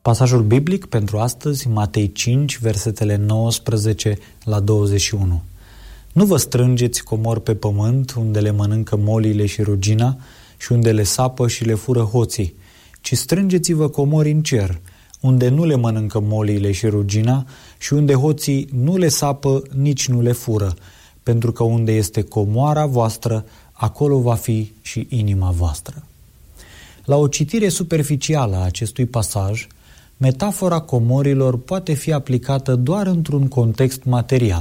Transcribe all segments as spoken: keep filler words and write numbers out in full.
Pasajul biblic pentru astăzi, Matei cinci, versetele nouăsprezece la douăzeci și unu. Nu vă strângeți comori pe pământ, unde le mănâncă molile și rugina și unde le sapă și le fură hoții, ci strângeți-vă comori în cer, unde nu le mănâncă molile și rugina și unde hoții nu le sapă, nici nu le fură, pentru că unde este comoara voastră, acolo va fi și inima voastră. La o citire superficială a acestui pasaj, metafora comorilor poate fi aplicată doar într-un context material,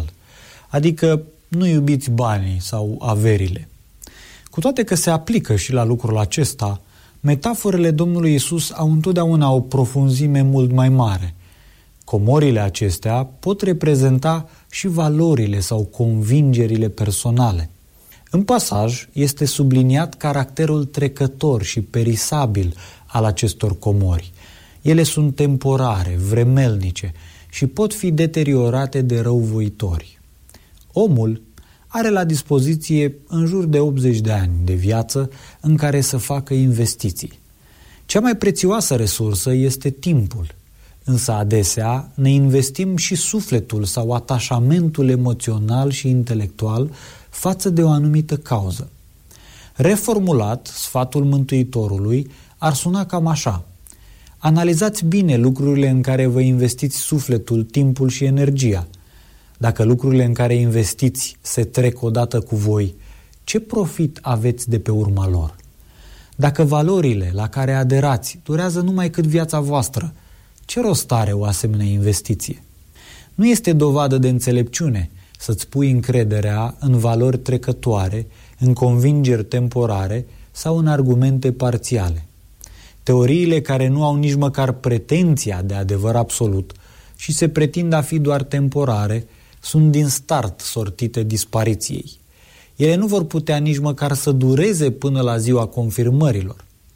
adică nu iubiți banii sau averile. Cu toate că se aplică și la lucrul acesta, metaforele Domnului Iisus au întotdeauna o profunzime mult mai mare. Comorile acestea pot reprezenta și valorile sau convingerile personale. În pasaj este subliniat caracterul trecător și perisabil al acestor comori. Ele sunt temporare, vremelnice și pot fi deteriorate de răuvoitori. Omul are la dispoziție în jur de optzeci de ani de viață în care să facă investiții. Cea mai prețioasă resursă este timpul, însă adesea ne investim și sufletul sau atașamentul emoțional și intelectual față de o anumită cauză. Reformulat, sfatul Mântuitorului ar suna cam așa: analizați bine lucrurile în care vă investiți sufletul, timpul și energia. Dacă lucrurile în care investiți se trec odată cu voi, ce profit aveți de pe urma lor? Dacă valorile la care aderați durează numai cât viața voastră, ce rost are o asemenea investiție? Nu este dovadă de înțelepciune să-ți pui încrederea în valori trecătoare, în convingeri temporare sau în argumente parțiale. Teoriile care nu au nici măcar pretenția de adevăr absolut și se pretind a fi doar temporare sunt din start sortite dispariției. Ele nu vor putea nici măcar să dureze până la ziua confirmărilor.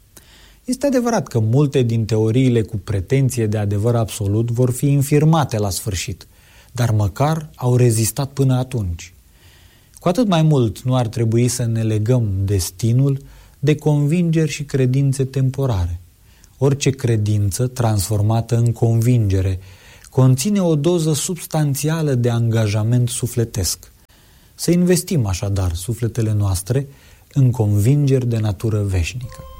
Este adevărat că multe din teoriile cu pretenție de adevăr absolut vor fi infirmate la sfârșit, dar măcar au rezistat până atunci. Cu atât mai mult nu ar trebui să ne legăm destinul de convingeri și credințe temporare. Orice credință transformată în convingere conține o doză substanțială de angajament sufletesc. Să investim așadar sufletele noastre în convingeri de natură veșnică.